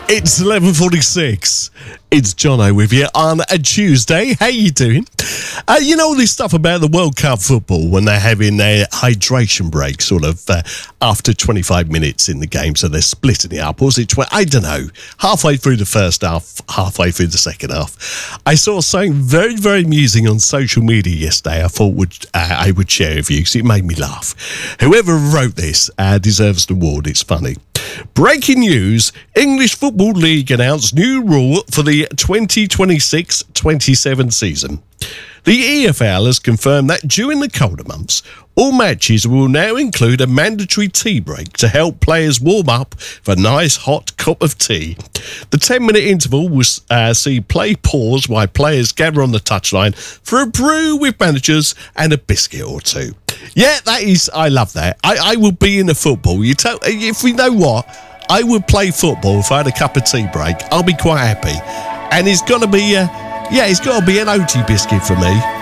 It's 11:46. It's Jono with you on a Tuesday. How you doing? You know all this stuff about the World Cup football when they're having their hydration break sort of after 25 minutes in the game, so they're splitting it up. Or was it, I don't know, halfway through the first half, halfway through the second half. I saw something very, very amusing on social media yesterday I thought I would share with you because it made me laugh. Whoever wrote this deserves the award. It's funny. Breaking news, English Football League announced new rule for the 2026-27 season. The EFL has confirmed that during the colder months, all matches will now include a mandatory tea break to help players warm up for a nice hot cup of tea. The 10-minute interval will see play pause while players gather on the touchline for a brew with managers and a biscuit or two. Yeah, that is, I love that. I would be in the football. If we know what, I would play football if I had a cup of tea break. I'll be quite happy. And it's got to be, it's got to be an oaty biscuit for me.